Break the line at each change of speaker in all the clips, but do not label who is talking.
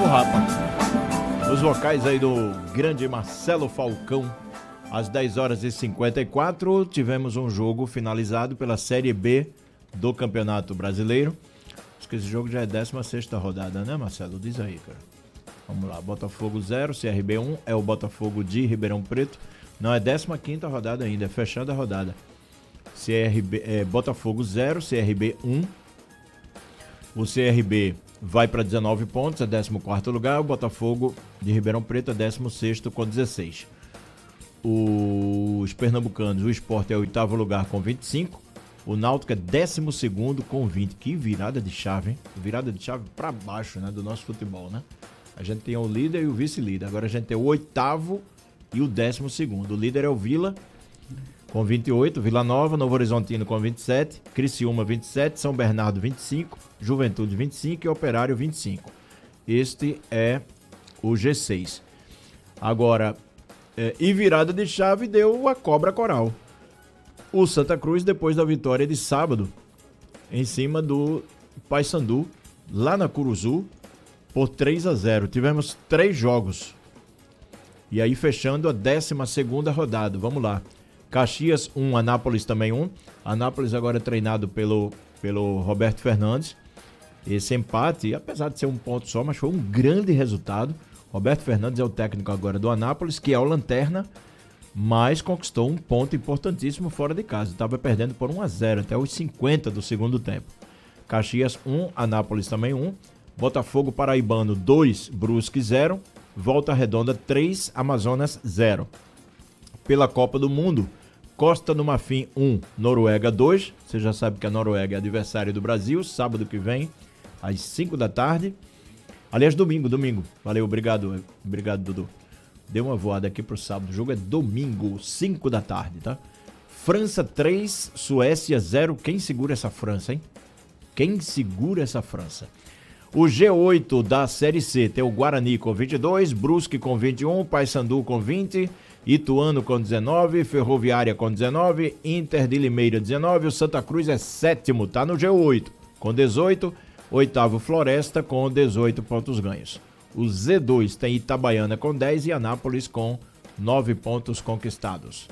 Rapa. Os vocais aí do grande Marcelo Falcão. Às 10h54 tivemos um jogo finalizado pela Série B do Campeonato Brasileiro. Acho que esse jogo já é 16ª rodada, né, Marcelo? Diz aí, cara. Vamos lá, Botafogo 0, CRB 1, é o Botafogo de Ribeirão Preto. Não, é 15ª rodada ainda, é fechando a rodada. Botafogo 0, CRB 1. O CRB vai para 19 pontos, é 14º lugar. O Botafogo de Ribeirão Preto é 16º com 16. Os pernambucanos, o Sport é o 8º lugar com 25. O Náutico é 12º com 20. Que virada de chave, hein? Virada de chave para baixo, né, do nosso futebol, né? A gente tem o líder e o vice-líder. Agora a gente tem o 8º e o 12º. O líder é o Vila, com 28. Vila Nova, Novo Horizontino com 27. Criciúma, 27. São Bernardo, 25. Juventude, 25. E Operário, 25. Este é o G6. Agora, e virada de chave deu a Cobra Coral. O Santa Cruz, depois da vitória de sábado, em cima do Paysandu, lá na Curuzu, por 3-0. Tivemos 3 jogos. E aí fechando a 12ª rodada. Vamos lá. Caxias 1, Anápolis também 1. Anápolis agora é treinado pelo Roberto Fernandes. Esse empate, apesar de ser um ponto só, mas foi um grande resultado. Roberto Fernandes é o técnico agora do Anápolis, que é o lanterna, mas conquistou um ponto importantíssimo fora de casa. Estava perdendo por 1-0 até os 50 do segundo tempo. Caxias 1, Anápolis também 1. Botafogo Paraibano 2, Brusque 0. Volta Redonda 3, Amazonas 0. Pela Copa do Mundo, Costa do Marfim 1, Noruega 2. Você já sabe que a Noruega é adversário do Brasil, sábado que vem, às 5 da tarde. Aliás, domingo. Valeu, obrigado, Dudu. Deu uma voada aqui pro sábado. O jogo é domingo, 5 da tarde, tá? França 3, Suécia 0. Quem segura essa França, hein? Quem segura essa França? O G8 da Série C tem o Guarani com 22, Brusque com 21, Paysandu com 20, Ituano com 19, Ferroviária com 19, Inter de Limeira 19, o Santa Cruz é 7º, tá no G8 com 18, 8º Floresta com 18 pontos ganhos. O Z2 tem Itabaiana com 10 e Anápolis com 9 pontos conquistados.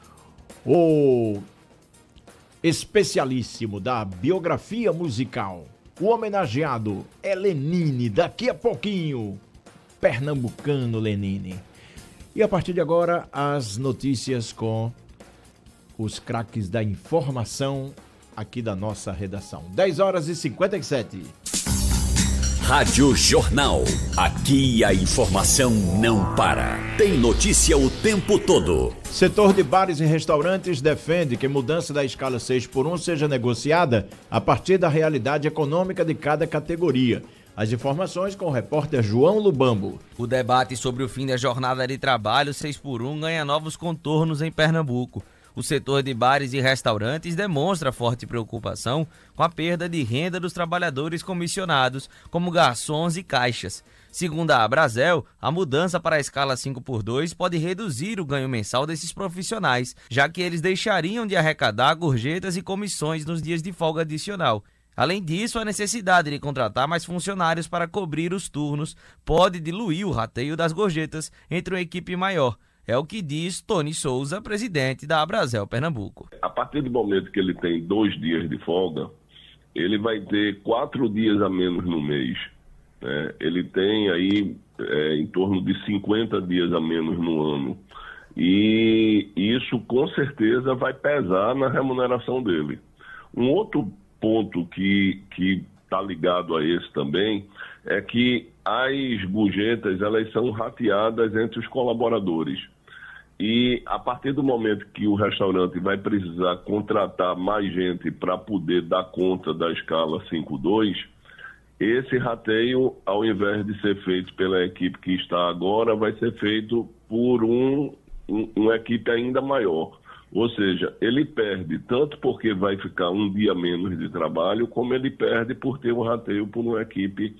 O especialíssimo da biografia musical, o homenageado é Lenine, daqui a pouquinho, pernambucano Lenine. E a partir de agora, as notícias com os craques da informação aqui da nossa redação. 10h57.
Rádio Jornal. Aqui a informação não para. Tem notícia o tempo todo.
Setor de bares e restaurantes defende que mudança da escala 6x1 seja negociada a partir da realidade econômica de cada categoria. As informações com o repórter João Lubambo.
O debate sobre o fim da jornada de trabalho 6x1 ganha novos contornos em Pernambuco. O setor de bares e restaurantes demonstra forte preocupação com a perda de renda dos trabalhadores comissionados, como garçons e caixas. Segundo a Abrazel, a mudança para a escala 5x2 pode reduzir o ganho mensal desses profissionais, já que eles deixariam de arrecadar gorjetas e comissões nos dias de folga adicional. Além disso, a necessidade de contratar mais funcionários para cobrir os turnos pode diluir o rateio das gorjetas entre uma equipe maior. É o que diz Tony Souza, presidente da Abrazel Pernambuco.
A partir do momento que ele tem 2 dias de folga, ele vai ter 4 dias a menos no mês. Né? Ele tem aí em torno de 50 dias a menos no ano. E isso com certeza vai pesar na remuneração dele. Um outro ponto que está ligado a esse também é que as gorjetas elas são rateadas entre os colaboradores. E a partir do momento que o restaurante vai precisar contratar mais gente para poder dar conta da escala 5.2, esse rateio, ao invés de ser feito pela equipe que está agora, vai ser feito por uma equipe ainda maior. Ou seja, ele perde tanto porque vai ficar um dia menos de trabalho, como ele perde por ter um rateio por uma equipe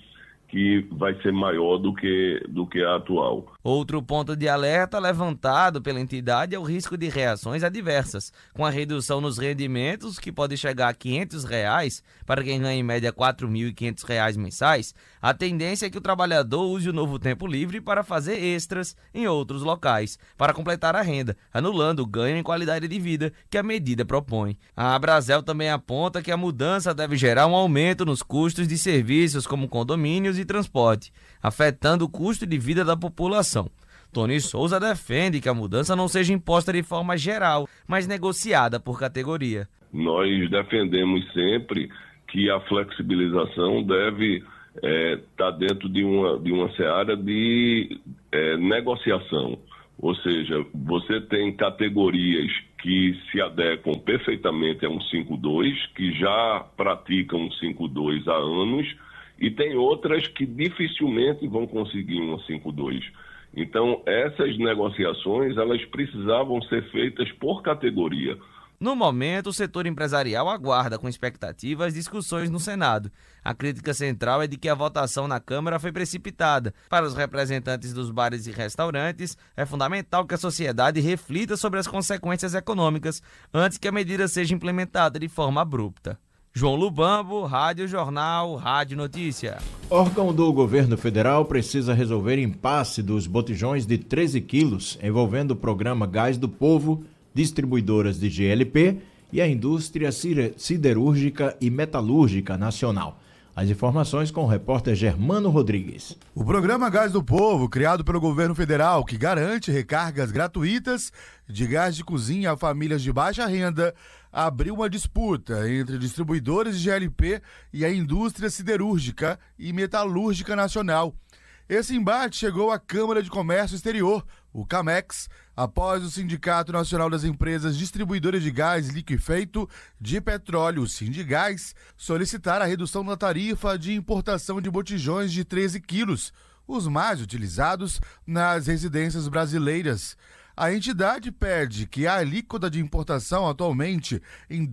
que vai ser maior do que a atual.
Outro ponto de alerta levantado pela entidade é o risco de reações adversas, com a redução nos rendimentos, que pode chegar a R$ 500 para quem ganha em média R$ 4.500 mensais. A tendência é que o trabalhador use o novo tempo livre para fazer extras em outros locais, para completar a renda, anulando o ganho em qualidade de vida que a medida propõe. A Abrazel também aponta que a mudança deve gerar um aumento nos custos de serviços como condomínios e transporte, afetando o custo de vida da população. Tony Souza defende que a mudança não seja imposta de forma geral, mas negociada por categoria.
Nós defendemos sempre que a flexibilização deve estar dentro de uma seara de negociação. Ou seja, você tem categorias que se adequam perfeitamente a um 5.2, que já praticam um 5.2 há anos, e tem outras que dificilmente vão conseguir um 5.2. Então, essas negociações, elas precisavam ser feitas por categoria.
No momento, o setor empresarial aguarda com expectativa as discussões no Senado. A crítica central é de que a votação na Câmara foi precipitada. Para os representantes dos bares e restaurantes, é fundamental que a sociedade reflita sobre as consequências econômicas antes que a medida seja implementada de forma abrupta. João Lubambo, Rádio Jornal, Rádio Notícia.
Órgão do governo federal precisa resolver impasse dos botijões de 13 quilos envolvendo o programa Gás do Povo, distribuidoras de GLP e a indústria siderúrgica e metalúrgica nacional. As informações com o repórter Germano Rodrigues.
O programa Gás do Povo, criado pelo governo federal, que garante recargas gratuitas de gás de cozinha a famílias de baixa renda, abriu uma disputa entre distribuidores de GLP e a indústria siderúrgica e metalúrgica nacional. Esse embate chegou à Câmara de Comércio Exterior, o CAMEX, após o Sindicato Nacional das Empresas Distribuidoras de Gás Liquefeito de Petróleo, o Sindigás, solicitar a redução da tarifa de importação de botijões de 13 quilos, os mais utilizados nas residências brasileiras. A entidade pede que a alíquota de importação, atualmente em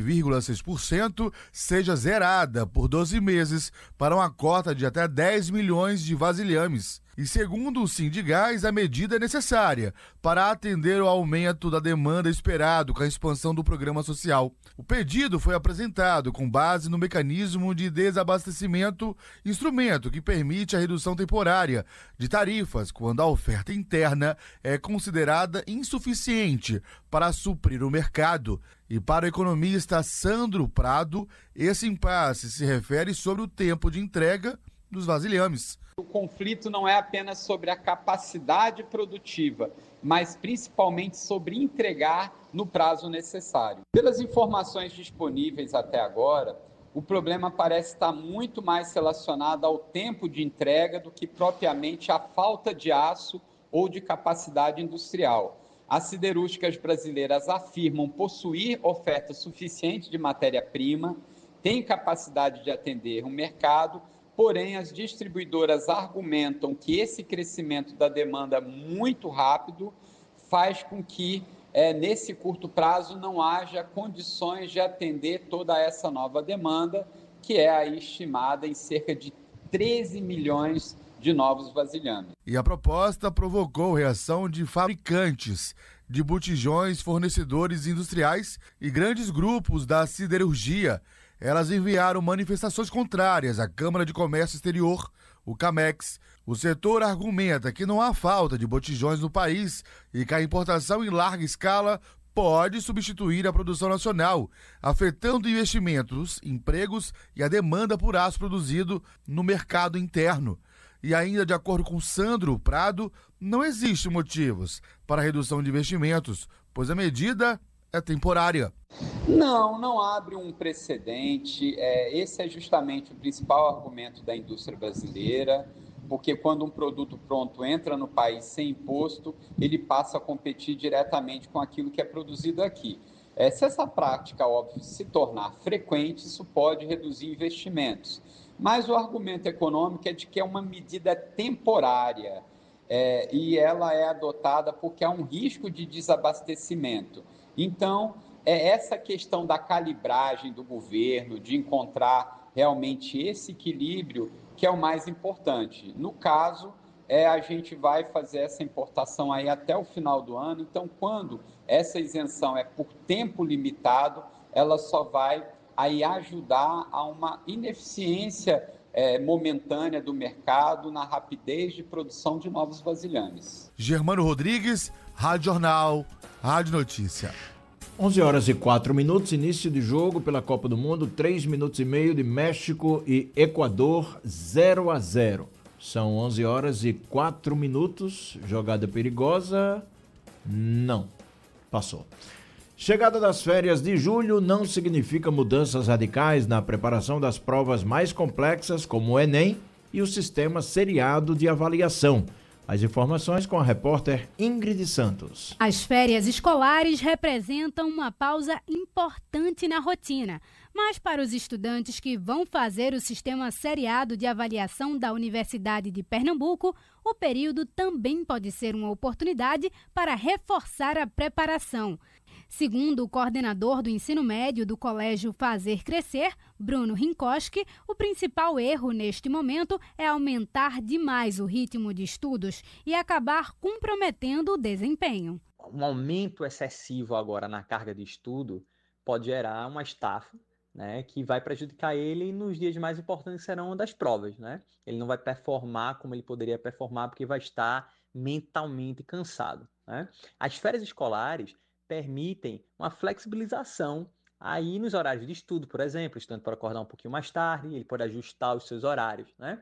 12,6%, seja zerada por 12 meses para uma cota de até 10 milhões de vasilhames. E segundo o Sindigás, a medida é necessária para atender ao aumento da demanda esperado com a expansão do programa social. O pedido foi apresentado com base no mecanismo de desabastecimento, instrumento que permite a redução temporária de tarifas quando a oferta interna é considerada insuficiente para suprir o mercado. E para o economista Sandro Prado, esse impasse se refere sobre o tempo de entrega dos vasilhames.
O conflito não é apenas sobre a capacidade produtiva, mas principalmente sobre entregar no prazo necessário. Pelas informações disponíveis até agora, o problema parece estar muito mais relacionado ao tempo de entrega do que propriamente à falta de aço ou de capacidade industrial. As siderúrgicas brasileiras afirmam possuir oferta suficiente de matéria-prima, têm capacidade de atender o mercado. Porém, as distribuidoras argumentam que esse crescimento da demanda muito rápido faz com que, nesse curto prazo, não haja condições de atender toda essa nova demanda, que é aí estimada em cerca de 13 milhões de novos vasilhames.
E a proposta provocou reação de fabricantes de botijões, fornecedores industriais e grandes grupos da siderurgia. Elas enviaram manifestações contrárias à Câmara de Comércio Exterior, o CAMEX. O setor argumenta que não há falta de botijões no país e que a importação em larga escala pode substituir a produção nacional, afetando investimentos, empregos e a demanda por aço produzido no mercado interno. E ainda de acordo com Sandro Prado, não existe motivos para a redução de investimentos, pois a medida é temporária.
Não abre um precedente. Esse é justamente o principal argumento da indústria brasileira, porque quando um produto pronto entra no país sem imposto, ele passa a competir diretamente com aquilo que é produzido aqui. Se essa prática, óbvio, se tornar frequente, isso pode reduzir investimentos. Mas o argumento econômico é de que é uma medida temporária e ela é adotada porque há um risco de desabastecimento. Então, essa questão da calibragem do governo, de encontrar realmente esse equilíbrio, que é o mais importante. No caso, a gente vai fazer essa importação aí até o final do ano, então quando essa isenção é por tempo limitado, ela só vai aí ajudar a uma ineficiência momentânea do mercado na rapidez de produção de novos vasilhames.
Germano Rodrigues, Rádio Jornal, Rádio Notícia.
11h04, início de jogo pela Copa do Mundo, 3 minutos e meio de México e Equador, 0-0. São 11h04, jogada perigosa, não, passou. Chegada das férias de julho não significa mudanças radicais na preparação das provas mais complexas, como o Enem e o sistema seriado de avaliação. As informações com a repórter Ingrid Santos.
As férias escolares representam uma pausa importante na rotina, mas para os estudantes que vão fazer o sistema seriado de avaliação da Universidade de Pernambuco, o período também pode ser uma oportunidade para reforçar a preparação. Segundo o coordenador do ensino médio do Colégio Fazer Crescer, Bruno Rinkoski, o principal erro neste momento é aumentar demais o ritmo de estudos e acabar comprometendo o desempenho.
Um aumento excessivo agora na carga de estudo pode gerar uma estafa, né, que vai prejudicar ele nos dias mais importantes, que serão das provas, né? Ele não vai performar como ele poderia performar porque vai estar mentalmente cansado, né? As férias escolares permitem uma flexibilização aí nos horários de estudo, por exemplo. O estudante pode acordar um pouquinho mais tarde, ele pode ajustar os seus horários, né?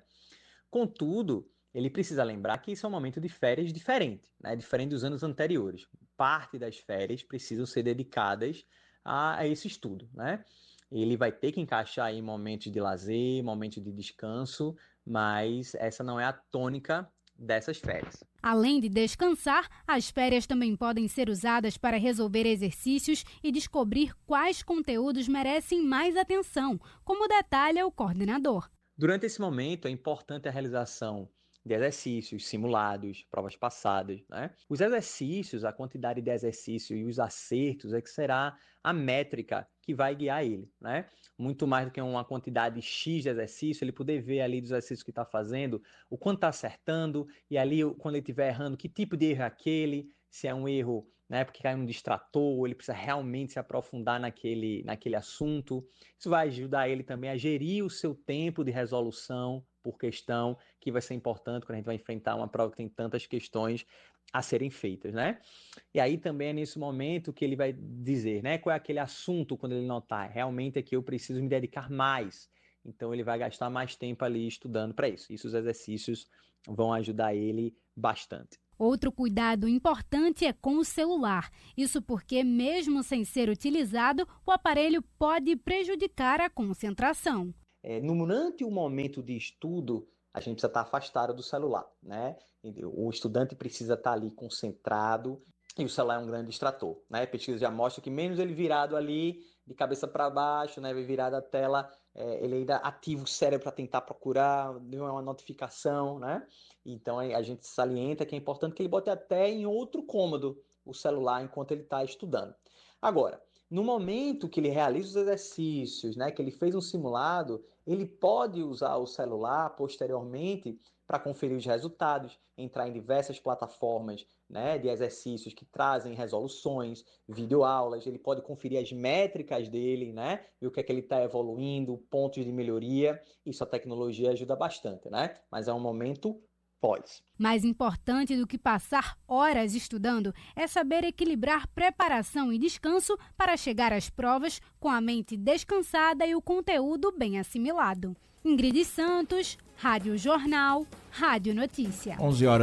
Contudo, ele precisa lembrar que isso é um momento de férias diferente, né? Diferente dos anos anteriores. Parte das férias precisam ser dedicadas a esse estudo, né? Ele vai ter que encaixar aí momentos de lazer, momentos de descanso, mas essa não é a tônica dessas férias.
Além de descansar, as férias também podem ser usadas para resolver exercícios e descobrir quais conteúdos merecem mais atenção, como detalha o coordenador.
Durante esse momento, é importante a realização de exercícios, simulados, provas passadas, né? Os exercícios, a quantidade de exercícios e os acertos é que será a métrica que vai guiar ele, né? Muito mais do que uma quantidade X de exercício, ele poder ver ali dos exercícios que está fazendo, o quanto está acertando, e ali, quando ele estiver errando, que tipo de erro é aquele, se é um erro, né, porque cai um distrator, ou ele precisa realmente se aprofundar naquele assunto. Isso vai ajudar ele também a gerir o seu tempo de resolução por questão, que vai ser importante quando a gente vai enfrentar uma prova que tem tantas questões a serem feitas, né? E aí também é nesse momento que ele vai dizer, né, qual é aquele assunto quando ele notar, realmente é que eu preciso me dedicar mais. Então ele vai gastar mais tempo ali estudando para isso. Isso os exercícios vão ajudar ele bastante.
Outro cuidado importante é com o celular. Isso porque, mesmo sem ser utilizado, o aparelho pode prejudicar a concentração.
Durante o momento de estudo, a gente precisa estar afastado do celular, né? O estudante precisa estar ali concentrado e o celular é um grande distrator, né? Pesquisa já mostra que menos ele virado ali, de cabeça para baixo, né? Virado a tela, ele ainda ativa o cérebro para tentar procurar, deu uma notificação, né? Então a gente salienta que é importante que ele bote até em outro cômodo o celular enquanto ele está estudando. Agora, no momento que ele realiza os exercícios, né, que ele fez um simulado, ele pode usar o celular posteriormente para conferir os resultados, entrar em diversas plataformas, né, de exercícios que trazem resoluções, videoaulas, ele pode conferir as métricas dele, né, ver o que é que ele está evoluindo, pontos de melhoria. Isso a tecnologia ajuda bastante, né? Mas é um momento pós.
Mais importante do que passar horas estudando é saber equilibrar preparação e descanso para chegar às provas com a mente descansada e o conteúdo bem assimilado. Ingrid Santos, Rádio Jornal, Rádio Notícia.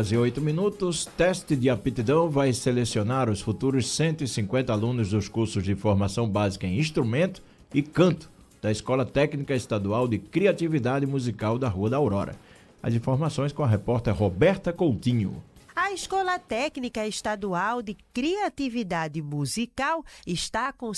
11h08, teste de aptidão vai selecionar os futuros 150 alunos dos cursos de formação básica em instrumento e canto da Escola Técnica Estadual de Criatividade Musical da Rua da Aurora. As informações com a repórter Roberta Coutinho.
A Escola Técnica Estadual de Criatividade Musical está com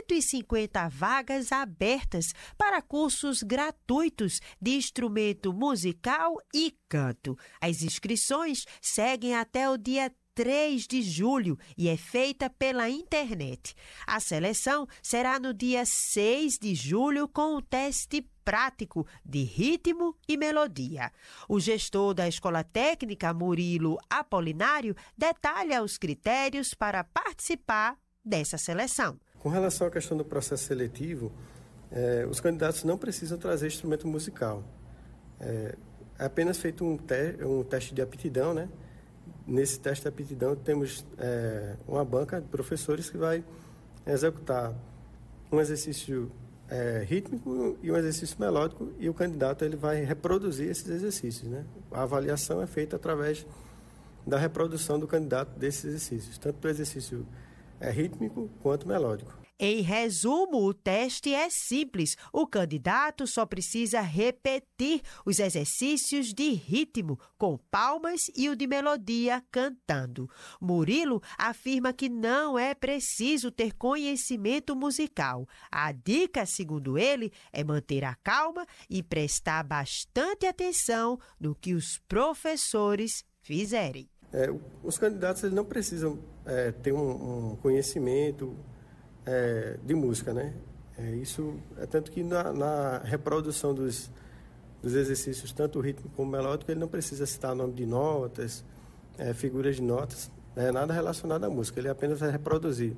150 vagas abertas para cursos gratuitos de instrumento musical e canto. As inscrições seguem até o dia 3 de julho e é feita pela internet. A seleção será no dia 6 de julho com o teste prático de ritmo e melodia. O gestor da Escola Técnica, Murilo Apolinário, detalha os critérios para participar dessa seleção.
Com relação à questão do processo seletivo, os candidatos não precisam trazer instrumento musical. É apenas feito um teste de aptidão, né? Nesse teste de aptidão temos uma banca de professores que vai executar um exercício rítmico e um exercício melódico, e o candidato ele vai reproduzir esses exercícios, né? A avaliação é feita através da reprodução do candidato desses exercícios, tanto do exercício rítmico quanto melódico.
Em resumo, o teste é simples. O candidato só precisa repetir os exercícios de ritmo com palmas e o de melodia cantando. Murilo afirma que não é preciso ter conhecimento musical. A dica, segundo ele, é manter a calma e prestar bastante atenção no que os professores fizerem.
Os candidatos eles não precisam ter um conhecimento de música, né? Isso é tanto que na reprodução dos exercícios, tanto o ritmo como o melódico, ele não precisa citar nome de notas, figuras de notas, nada relacionado à música. Ele apenas vai reproduzir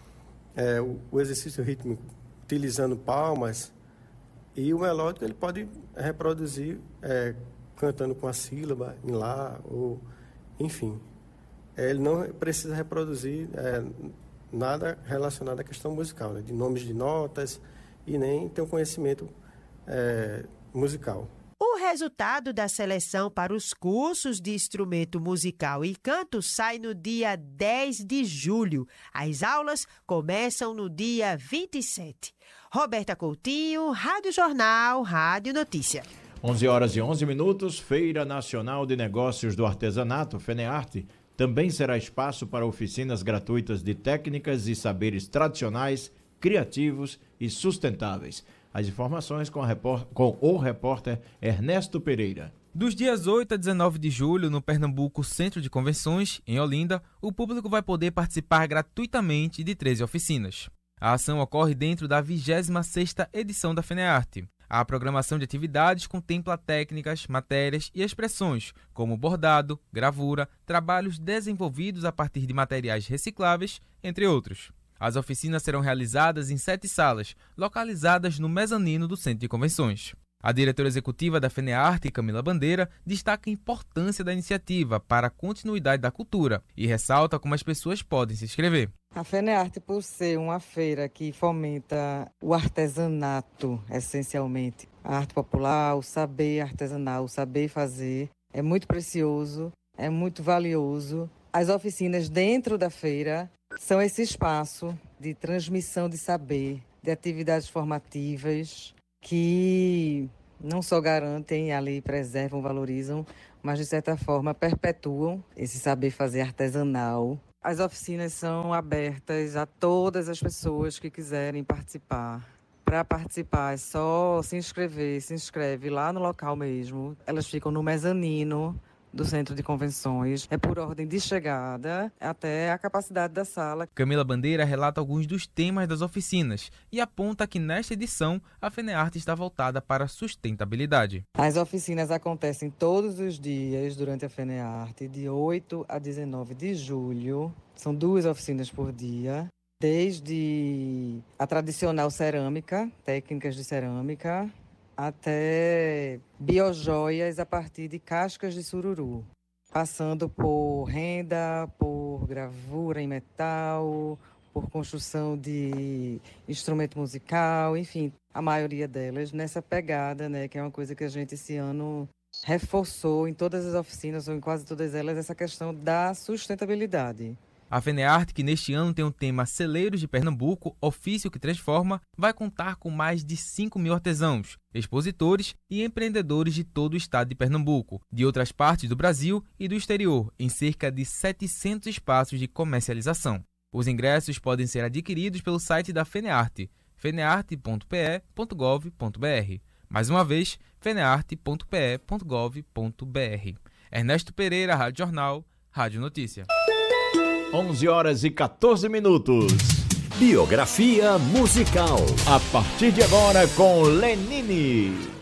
o exercício rítmico utilizando palmas, e o melódico ele pode reproduzir cantando com a sílaba em lá, ou enfim. Ele não precisa reproduzir nada relacionado à questão musical, né? De nomes de notas, e nem ter um conhecimento musical.
O resultado da seleção para os cursos de instrumento musical e canto sai no dia 10 de julho. As aulas começam no dia 27. Roberta Coutinho, Rádio Jornal, Rádio Notícia.
11h11, Feira Nacional de Negócios do Artesanato, FENEARTE, também será espaço para oficinas gratuitas de técnicas e saberes tradicionais, criativos e sustentáveis. As informações com o repórter Ernesto Pereira.
Dos dias 8 a 19 de julho, no Pernambuco Centro de Convenções, em Olinda, o público vai poder participar gratuitamente de 13 oficinas. A ação ocorre dentro da 26ª edição da FENEARTE. A programação de atividades contempla técnicas, matérias e expressões, como bordado, gravura, trabalhos desenvolvidos a partir de materiais recicláveis, entre outros. As oficinas serão realizadas em 7 salas, localizadas no mezanino do Centro de Convenções. A diretora executiva da FENEARTE, Camila Bandeira, destaca a importância da iniciativa para a continuidade da cultura e ressalta como as pessoas podem se inscrever.
A FENEARTE, por ser uma feira que fomenta o artesanato, essencialmente, a arte popular, o saber artesanal, o saber fazer, é muito precioso, é muito valioso. As oficinas dentro da feira são esse espaço de transmissão de saber, de atividades formativas, que não só garantem ali, preservam, valorizam, mas de certa forma perpetuam esse saber fazer artesanal. As oficinas são abertas a todas as pessoas que quiserem participar. Para participar é só se inscreve lá no local mesmo. Elas ficam no mezanino do Centro de Convenções. É por ordem de chegada até a capacidade da sala.
Camila Bandeira relata alguns dos temas das oficinas e aponta que nesta edição a FENEARTE está voltada para a sustentabilidade.
As oficinas acontecem todos os dias durante a FENEARTE, de 8 a 19 de julho. São 2 oficinas por dia. Desde a tradicional cerâmica, técnicas de cerâmica, até biojoias a partir de cascas de sururu, passando por renda, por gravura em metal, por construção de instrumento musical, enfim, a maioria delas nessa pegada, né, que é uma coisa que a gente esse ano reforçou em todas as oficinas, ou em quase todas elas, essa questão da sustentabilidade.
A FENEARTE, que neste ano tem o tema Celeiros de Pernambuco, ofício que transforma, vai contar com mais de 5.000 artesãos, expositores e empreendedores de todo o estado de Pernambuco, de outras partes do Brasil e do exterior, em cerca de 700 espaços de comercialização. Os ingressos podem ser adquiridos pelo site da FENEARTE, fenearte.pe.gov.br. Mais uma vez, fenearte.pe.gov.br. Ernesto Pereira, Rádio Jornal, Rádio Notícia.
11 horas e 14 minutos.
Biografia musical.
A partir de agora com Lenine.